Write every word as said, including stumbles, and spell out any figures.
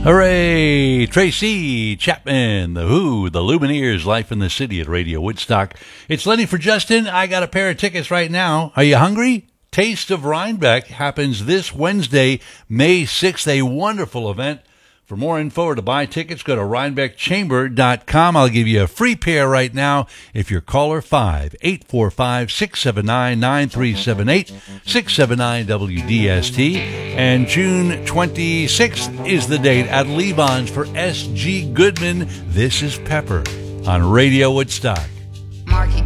Hooray! Tracy Chapman, The Who, The Lumineers, Life in the City at Radio Woodstock. It's Lenny for Justin. I got a pair of tickets right now. Are you hungry? Taste of Rhinebeck happens this Wednesday, May sixth, a wonderful event. For more info or to buy tickets, go to rhinebeck chamber dot com. I'll give you a free pair right now if you're caller five eight four five, six seven nine, nine three seven eight, six seven nine W D S T. And June twenty-sixth is the date at Levon's for S G Goodman. This is Pepper on Radio Woodstock.